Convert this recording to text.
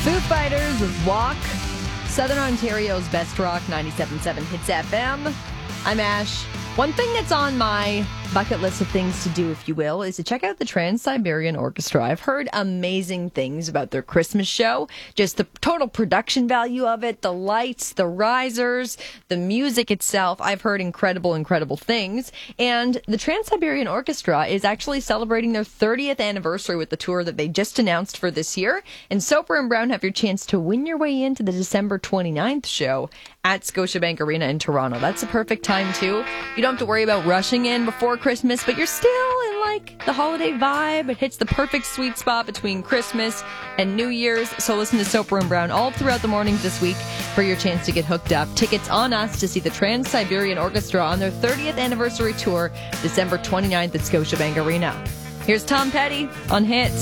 Foo Fighters with Walk, Southern Ontario's best rock, 97.7 Hits FM. I'm Ash. One thing that's on my bucket list of things to do, if you will, is to check out the Trans-Siberian Orchestra. I've heard amazing things about their Christmas show, just the total production value of it, the lights, the risers, the music itself. I've heard incredible things. And the Trans-Siberian Orchestra is actually celebrating their 30th anniversary with the tour that they just announced for this year. And Soper and Brown have your chance to win your way into the December 29th show at Scotiabank Arena in Toronto. That's a perfect time, too. You don't have to worry about rushing in before Christmas, but you're still in, the holiday vibe. It hits the perfect sweet spot between Christmas and New Year's. So listen to Soper and Brown all throughout the mornings this week for your chance to get hooked up. Tickets on us to see the Trans-Siberian Orchestra on their 30th anniversary tour, December 29th at Scotiabank Arena. Here's Tom Petty on Hits.